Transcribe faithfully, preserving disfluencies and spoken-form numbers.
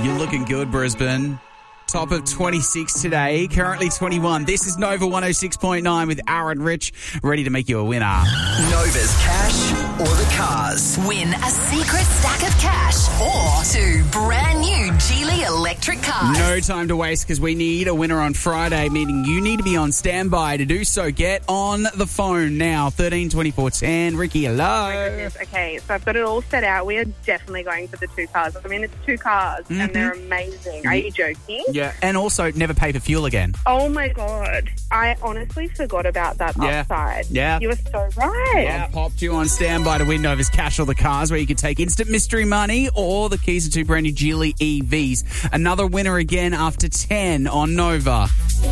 You're looking good, Brisbane. Top of twenty-six today, currently twenty-one. This is Nova one oh six point nine with Aaron Rich, ready to make you a winner. Nova's cash or the cars. Win a secret stack of cash or two brand new Geely electric cars. No time to waste because we need a winner on Friday, meaning you need to be on standby to do so. Get on the phone now, thirteen twenty-four ten. Ricky, hello. Oh my goodness. Okay, so I've got it all set out. We are definitely going for the two cars. I mean, it's two cars Mm-hmm. and they're amazing. Are you joking? Yeah, and also never pay for fuel again. Oh my God. I honestly forgot about that Yeah. upside. Yeah. You were so right. I popped you on standby to win Nova's Cash or the Cars, where you can take instant mystery money or the keys to two brand new Geely E Vs. Another winner again after ten on Nova.